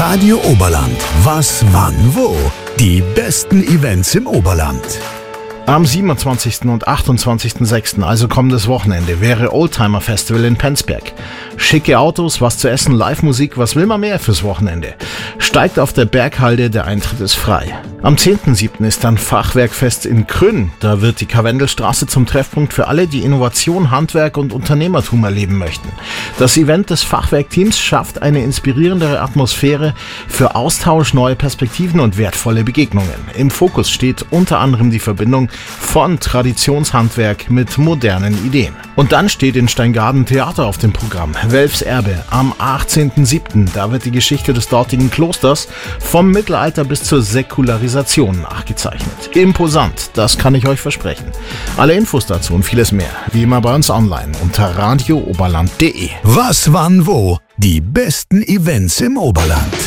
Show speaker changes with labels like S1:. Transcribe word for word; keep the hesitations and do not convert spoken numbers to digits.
S1: Radio Oberland. Was, wann, wo? Die besten Events im Oberland.
S2: Am siebenundzwanzigsten und achtundzwanzigsten sechsten, also kommendes Wochenende, wäre Oldtimer Festival in Penzberg. Schicke Autos, was zu essen, Live-Musik, was will man mehr fürs Wochenende? Steigt auf der Berghalde, der Eintritt ist frei. Am zehnten siebten ist dann Fachwerkfest in Krünn. Da wird die Karwendelstraße zum Treffpunkt für alle, die Innovation, Handwerk und Unternehmertum erleben möchten. Das Event des Fachwerkteams schafft eine inspirierendere Atmosphäre für Austausch, neue Perspektiven und wertvolle Begegnungen. Im Fokus steht unter anderem die Verbindung von Traditionshandwerk mit modernen Ideen. Und dann steht in Steingaden Theater auf dem Programm. Welfs Erbe am achtzehnten siebten. Da wird die Geschichte des dortigen Klosters vom Mittelalter bis zur Säkularisation nachgezeichnet. Imposant, das kann ich euch versprechen. Alle Infos dazu und vieles mehr, wie immer bei uns online unter radio oberland punkt de.
S1: Was, wann, wo? Die besten Events im Oberland.